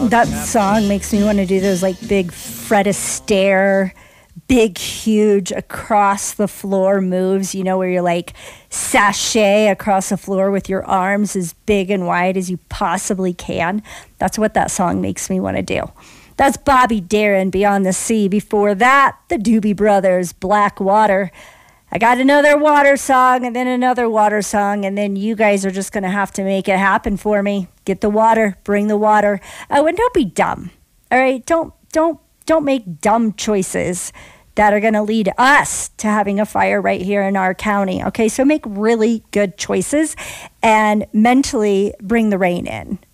That song makes me want to do those like big Fred Astaire, big, huge across the floor moves, you know, where you're like sashay across the floor with your arms as big and wide as you possibly can. That's what that song makes me want to do. That's Bobby Darin, Beyond the Sea. Before that, the Doobie Brothers, Black Water. I got another water song and then another water song, and then you guys are just going to have to make it happen for me. Get the water, bring the water. Oh, and don't be dumb. All right? Don't make dumb choices that are going to lead us to having a fire right here in our county. Okay? So make really good choices and mentally bring the rain in.